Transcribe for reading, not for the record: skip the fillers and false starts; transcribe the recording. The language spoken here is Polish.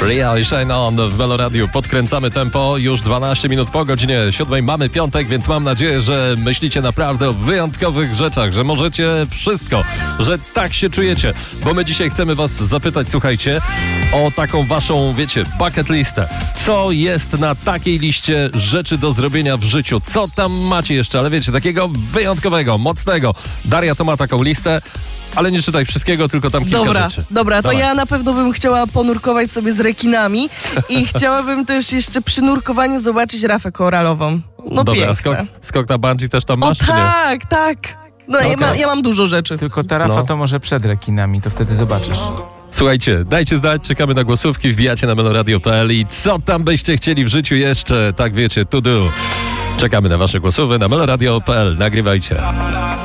Real Shine On w Melo Radio. Podkręcamy tempo. Już 12 minut po godzinie 7. Mamy piątek, więc mam nadzieję, że myślicie naprawdę o wyjątkowych rzeczach, że możecie wszystko, że tak się czujecie. Bo my dzisiaj chcemy was zapytać, słuchajcie, o taką waszą, wiecie, bucket listę. Co jest na takiej liście rzeczy do zrobienia w życiu? Co tam macie jeszcze? Ale wiecie, takiego wyjątkowego, mocnego. Daria to ma taką listę. Ale nie czytaj wszystkiego, tylko tam kilka rzeczy. Dobra, to Dawaj. ja na pewno bym chciała ponurkować sobie z rekinami i chciałabym też jeszcze przy nurkowaniu zobaczyć rafę koralową. No dobra, piękne. skok na bungee też tam O masz, czy nie? tak. No Okej. ja mam dużo rzeczy. Tylko ta rafa to może przed rekinami, to wtedy zobaczysz. Słuchajcie, dajcie znać, czekamy na głosówki, wbijacie na meloradio.pl i co tam byście chcieli w życiu jeszcze, tak wiecie, to do. Czekamy na wasze głosowy na meloradio.pl, nagrywajcie.